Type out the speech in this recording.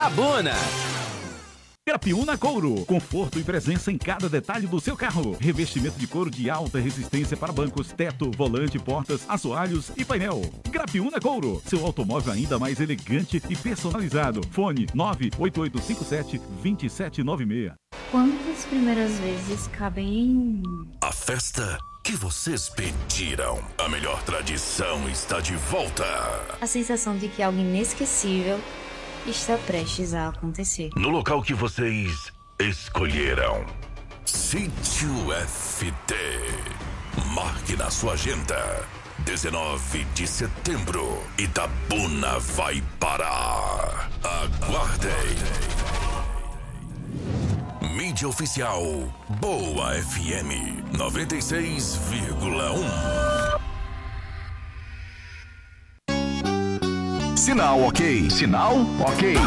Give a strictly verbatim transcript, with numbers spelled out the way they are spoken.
Itabuna. Grapiúna Couro, conforto e presença em cada detalhe do seu carro. Revestimento de couro de alta resistência para bancos, teto, volante, portas, assoalhos e painel. Grapiúna Couro, seu automóvel ainda mais elegante e personalizado. Fone nove oito oito cinco sete, dois sete nove seis. Quantas primeiras vezes cabem em... A festa que vocês pediram. A melhor tradição está de volta. A sensação de que algo inesquecível está prestes a acontecer. No local que vocês escolheram. Sítio F T. Marque na sua agenda. dezenove de setembro. Itabuna vai parar. Aguardem. Mídia oficial. Boa F M noventa e seis vírgula um. Sinal ok. Sinal ok.